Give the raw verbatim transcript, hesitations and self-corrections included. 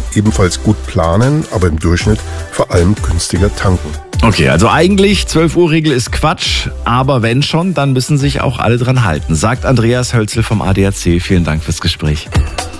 ebenfalls gut planen, aber im Durchschnitt vor allem günstiger tanken. Okay, also eigentlich zwölf Uhr Regel ist Quatsch, aber wenn schon, dann müssen sich auch alle dran halten, sagt Andreas Hölzel vom A D A C. Vielen Dank fürs Gespräch.